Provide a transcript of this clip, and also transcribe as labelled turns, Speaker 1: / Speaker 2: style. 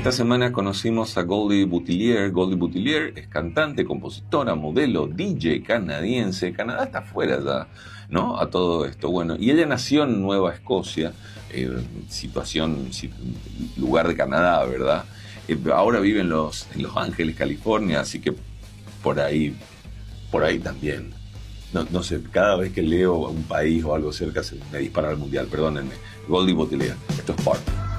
Speaker 1: Esta semana conocimos a Goldie Boutillier. Goldie Boutillier es cantante, compositora, modelo, DJ canadiense. Canadá está afuera ya, ¿no? A todo esto. Bueno, y ella nació en Nueva Escocia, lugar de Canadá, ¿verdad? Ahora vive en Los Ángeles, California, así que por ahí también. No sé, cada vez que leo un país o algo cerca me dispara al mundial, perdónenme. Goldie Boutillier, esto es Part.